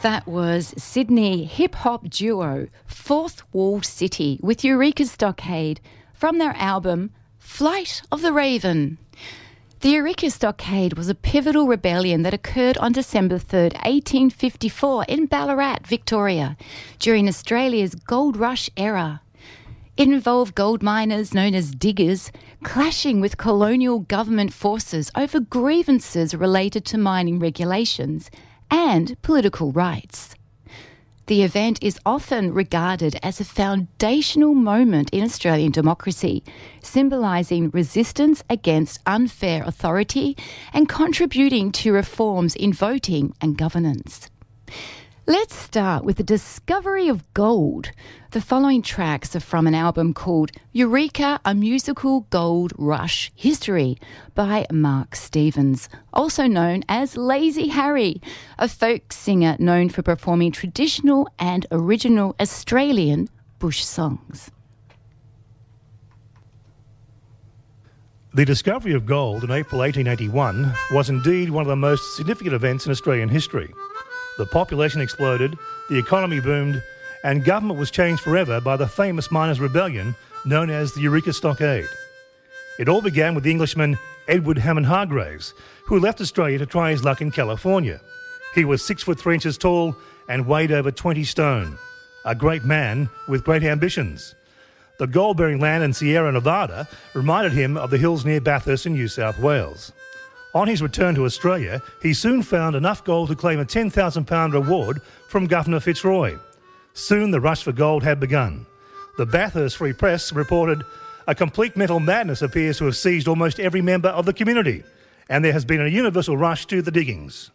That was Sydney hip-hop duo Fourth Wall City with Eureka Stockade from their album Flight of the Raven. The Eureka Stockade was a pivotal rebellion that occurred on December 3rd, 1854 in Ballarat, Victoria, during Australia's gold rush era. It involved gold miners known as diggers clashing with colonial government forces over grievances related to mining regulations and political rights. The event is often regarded as a foundational moment in Australian democracy, symbolising resistance against unfair authority and contributing to reforms in voting and governance. Let's start with the discovery of gold. The following tracks are from an album called Eureka, A Musical Gold Rush History by Mark Stevens, also known as Lazy Harry, a folk singer known for performing traditional and original Australian bush songs. The discovery of gold in April 1881 was indeed one of the most significant events in Australian history. The population exploded, the economy boomed, and government was changed forever by the famous miners' rebellion known as the Eureka Stockade. It all began with the Englishman Edward Hammond Hargraves, who left Australia to try his luck in California. He was 6 foot 3 inches tall and weighed over 20 stone. A great man with great ambitions. The gold-bearing land in Sierra Nevada reminded him of the hills near Bathurst in New South Wales. On his return to Australia, he soon found enough gold to claim a £10,000 reward from Governor Fitzroy. Soon the rush for gold had begun. The Bathurst Free Press reported, "A complete mental madness appears to have seized almost every member of the community, and there has been a universal rush to the diggings."